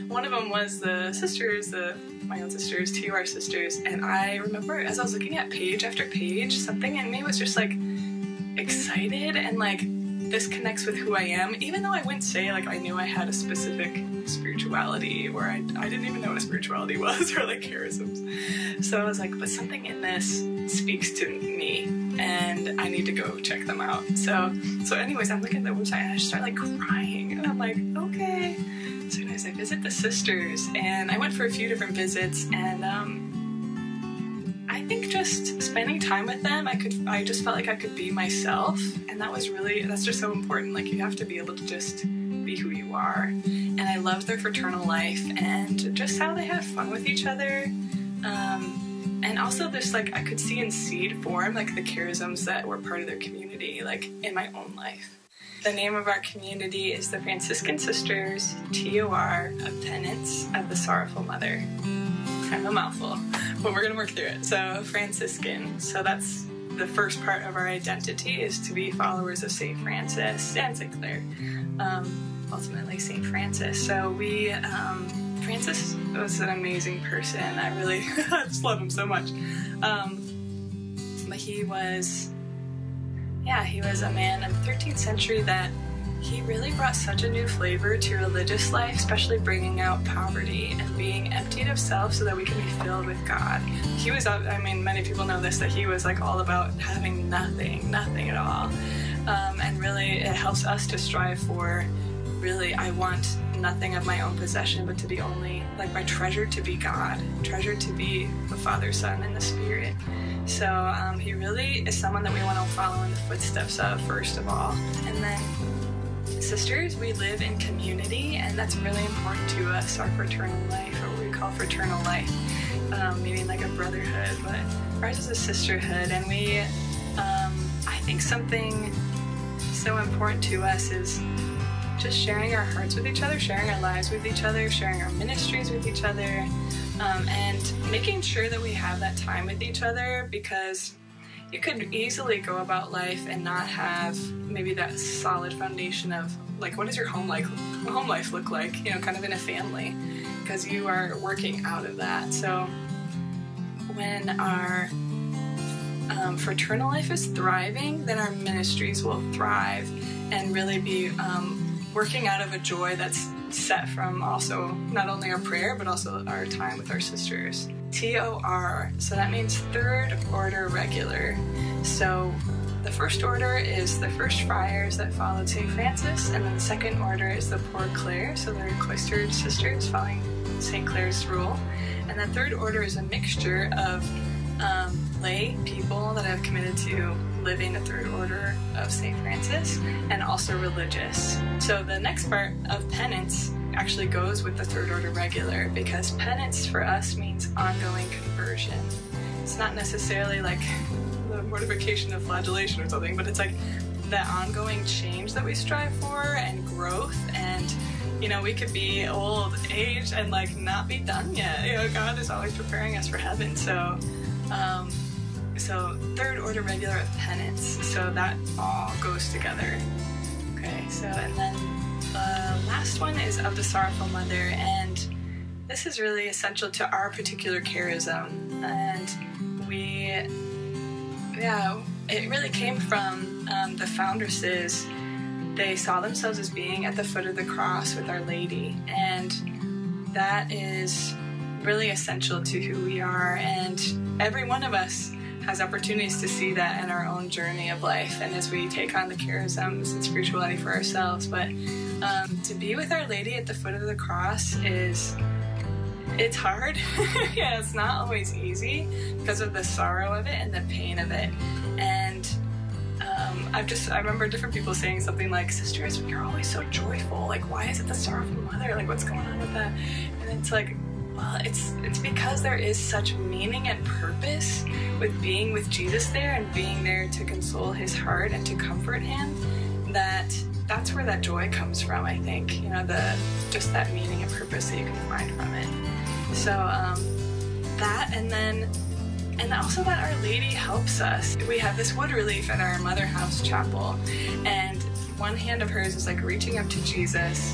one of them was the sisters, my own sisters, TUR sisters, and I remember as I was looking at page after page, something in me was just like excited and like, this connects with who I am, even though I wouldn't say like I knew I had a specific spirituality, or I didn't even know what a spirituality was, or like charisms. So I was like, but something in this speaks to me and I need to go check them out. So anyways, I'm looking at the website and I just start like crying and I'm like, okay. So anyways, I visit the sisters and I went for a few different visits, and I think just spending time with them, I just felt like I could be myself, and that's just so important. Like, you have to be able to just be who you are. And I loved their fraternal life and just how they have fun with each other. And also there's like, I could see in seed form, like the charisms that were part of their community, like in my own life. The name of our community is the Franciscan Sisters, TOR, of Penance of the Sorrowful Mother. Kind of a mouthful, but we're gonna work through it. So Franciscan, so that's the first part of our identity, is to be followers of St. Francis and St. Clare, ultimately St. Francis. So Francis was an amazing person. I really I just love him so much. But he was a man in the 13th century that he really brought such a new flavor to religious life, especially bringing out poverty and being emptied of self so that we can be filled with God. He was, I mean, many people know this, that he was like all about having nothing at all. And really it helps us to strive for, really, I want nothing of my own possession, but to be only, like, my treasure to be God, treasure to be the Father, Son, and the Spirit. So he really is someone that we want to follow in the footsteps of, first of all. And then sisters, we live in community, and that's really important to us, our fraternal life, or what we call fraternal life, meaning like a brotherhood, but ours is a sisterhood. And we, I think something so important to us is just sharing our hearts with each other, sharing our lives with each other, sharing our ministries with each other, and making sure that we have that time with each other, because you could easily go about life and not have maybe that solid foundation of, like, what does your home life look like, you know, kind of in a family, because you are working out of that. So when our fraternal life is thriving, then our ministries will thrive and really be working out of a joy that's set from also not only our prayer, but also our time with our sisters. TOR, so that means Third Order Regular. So the first order is the first friars that followed St. Francis, and then the second order is the Poor Clare, so they're cloistered sisters following St. Clare's rule. And the third order is a mixture of lay people that have committed to living the third order of St. Francis, and also religious. So the next part of penance actually goes with the third order regular, because penance for us means ongoing conversion. It's not necessarily like the mortification of flagellation or something, but it's like that ongoing change that we strive for, and growth. And you know, we could be old age and like not be done yet. You know, God is always preparing us for heaven. So third order regular of penance, so that all goes together. Okay, so, and then the last one is of the Sorrowful Mother, and this is really essential to our particular charism. And it really came from the foundresses. They saw themselves as being at the foot of the cross with Our Lady, and that is really essential to who we are. And every one of us has opportunities to see that in our own journey of life, and as we take on the charisms and spirituality for ourselves. But to be with Our Lady at the foot of the cross it's hard. Yeah, it's not always easy because of the sorrow of it and the pain of it. And I remember different people saying something like, "Sisters, you're always so joyful. Like, why is it the Sorrowful Mother? Like, what's going on with that?" And it's like, well, it's because there is such meaning and purpose with being with Jesus there, and being there to console his heart and to comfort him, that's where that joy comes from, I think. You know, just that meaning and purpose that you can find from it. So that, and also that Our Lady helps us. We have this wood relief at our Mother House Chapel, and one hand of hers is like reaching up to Jesus,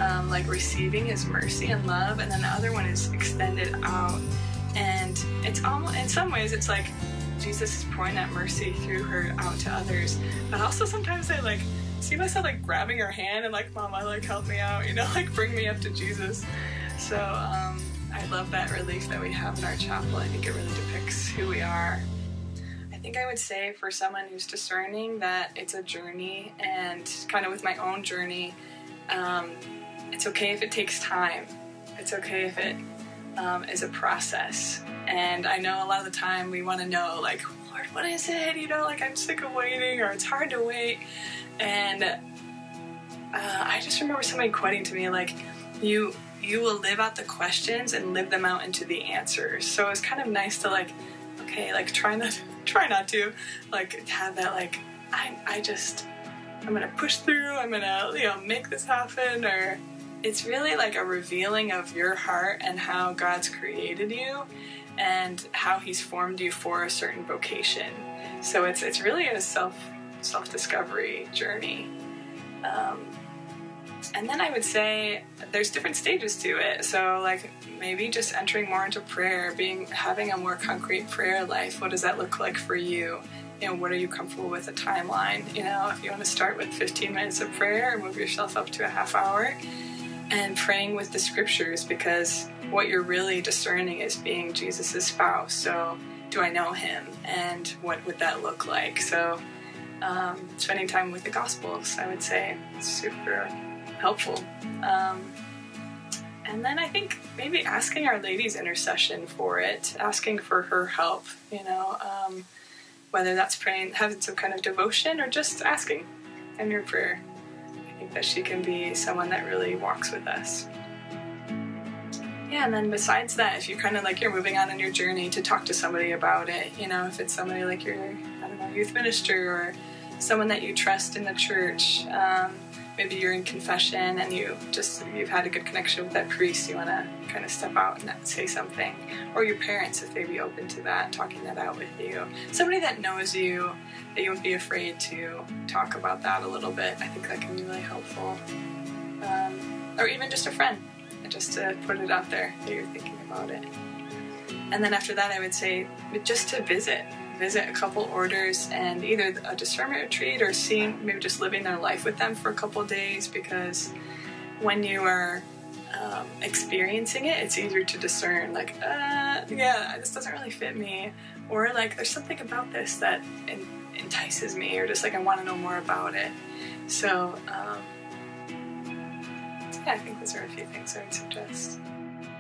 like receiving his mercy and love, and then the other one is extended out. And it's almost, in some ways, it's like Jesus is pouring that mercy through her out to others. But also sometimes I like see myself like grabbing her hand and like, Mama, like help me out, you know, like bring me up to Jesus. So I love that relief that we have in our chapel. I think it really depicts who we are. I think I would say for someone who's discerning that it's a journey, and kind of with my own journey, it's okay if it takes time. It's okay if it is a process. And I know a lot of the time we want to know, like, Lord, what is it? You know, like I'm sick of waiting, or it's hard to wait. And I just remember somebody quoting to me, like, you will live out the questions and live them out into the answers. So it's kind of nice to like, okay, like try not to like have that like, I'm gonna push through, I'm gonna, you know, make this happen. Or it's really like a revealing of your heart and how God's created you and how he's formed you for a certain vocation. So it's really a self-discovery journey. And then I would say there's different stages to it. So like maybe just entering more into prayer, having a more concrete prayer life. What does that look like for you? You know, what are you comfortable with, a timeline? You know, if you want to start with 15 minutes of prayer, move yourself up to a half hour, and praying with the scriptures, because what you're really discerning is being Jesus's spouse. So do I know him, and what would that look like? So spending time with the Gospels, I would say, is super helpful. And then I think maybe asking Our Lady's intercession for it, asking for her help, you know, whether that's praying, having some kind of devotion, or just asking in your prayer. I think that she can be someone that really walks with us. Yeah, and then besides that, if you kind of like you're moving on in your journey, to talk to somebody about it, you know, if it's somebody like your, I don't know, youth minister, or someone that you trust in the church, maybe you're in confession and you've had a good connection with that priest, you want to kind of step out and say something, or your parents, if they'd be open to that, talking that out with you. Somebody that knows you, that you won't be afraid to talk about that a little bit. I think that can be really helpful. Or even just a friend, just to put it out there that you're thinking about it. And then after that, I would say just to visit a couple orders, and either a discernment retreat or maybe just living their life with them for a couple days, because when you are experiencing it, it's easier to discern, like, yeah, this doesn't really fit me, or like there's something about this that entices me, or just like I want to know more about it. So yeah, I think those are a few things I would suggest.